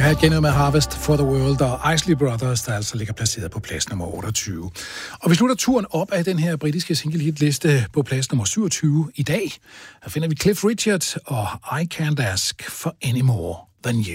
Pat Kenner med Harvest for the World og Isley Brothers, der altså ligger placeret på plads nummer 28. Og vi slutter turen op af den her britiske single hitliste på plads nummer 27 i dag. Her finder vi Cliff Richard og I Can't Ask for Any More Than You.